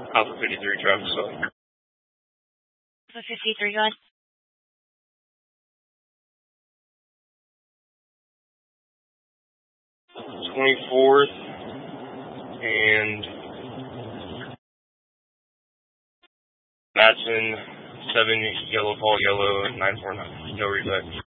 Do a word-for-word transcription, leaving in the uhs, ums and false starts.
Alpha fifty-three, traffic stop. Alpha fifty-three, go ahead. twenty-fourth and Matson, seven Yellow Fall Yellow, nine four nine. No reset.